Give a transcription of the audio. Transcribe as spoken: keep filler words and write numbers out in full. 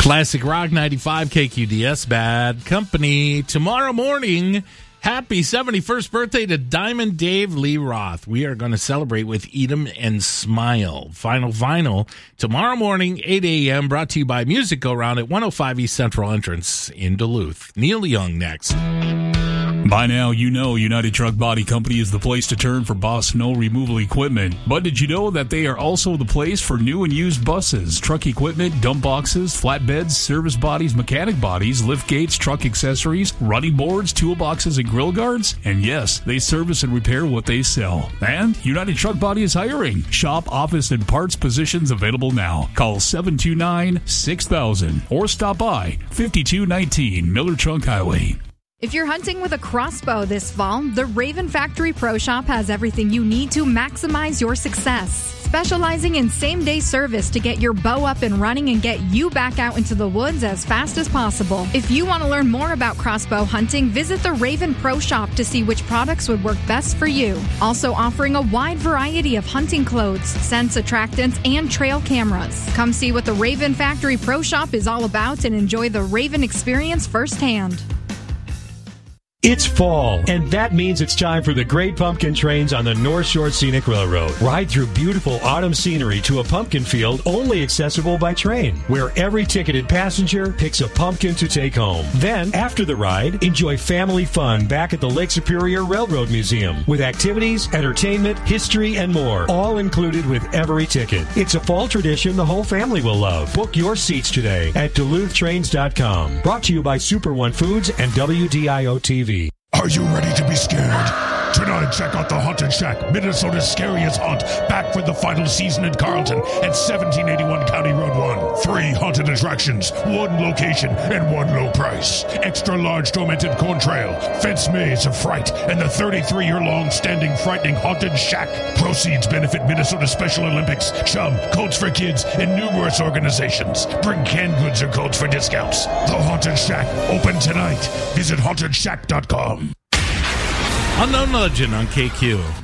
Classic Rock ninety-five K Q D S, Bad Company. Tomorrow morning, happy seventy-first birthday to Diamond Dave Lee Roth. We are going to celebrate with Eat 'em and Smile. Final Vinyl tomorrow morning, eight a.m., brought to you by Music Go Round at one oh five East Central Entrance in Duluth. Neil Young next. By now, you know United Truck Body Company is the place to turn for Boss snow removal equipment. But did you know that they are also the place for new and used buses, truck equipment, dump boxes, flatbeds, service bodies, mechanic bodies, lift gates, truck accessories, running boards, toolboxes, and grill guards? And yes, they service and repair what they sell. And United Truck Body is hiring. Shop, office, and parts positions available now. Call seven two nine, six thousand or stop by fifty-two nineteen Miller Trunk Highway. If you're hunting with a crossbow this fall, the Raven Factory Pro Shop has everything you need to maximize your success. Specializing in same-day service to get your bow up and running and get you back out into the woods as fast as possible. If you want to learn more about crossbow hunting, visit the Raven Pro Shop to see which products would work best for you. Also offering a wide variety of hunting clothes, scents, attractants, and trail cameras. Come see what the Raven Factory Pro Shop is all about and enjoy the Raven experience firsthand. It's fall, and that means it's time for the Great Pumpkin Trains on the North Shore Scenic Railroad. Ride through beautiful autumn scenery to a pumpkin field only accessible by train, where every ticketed passenger picks a pumpkin to take home. Then, after the ride, enjoy family fun back at the Lake Superior Railroad Museum with activities, entertainment, history, and more, all included with every ticket. It's a fall tradition the whole family will love. Book your seats today at Duluth Trains dot com. Brought to you by Super One Foods and W D I O T V. Are you ready to be scared? Tonight, check out the Haunted Shack, Minnesota's scariest haunt, back for the final season in Carlton at seventeen eighty-one County Road one. Three haunted attractions, one location, and one low price. Extra large tormented corn trail, fence maze of fright, and the thirty-three-year-long standing frightening Haunted Shack. Proceeds benefit Minnesota Special Olympics, Chum, Coats for Kids, and numerous organizations. Bring canned goods or codes for discounts. The Haunted Shack, open tonight. Visit haunted shack dot com. Unknown Legend on K Q.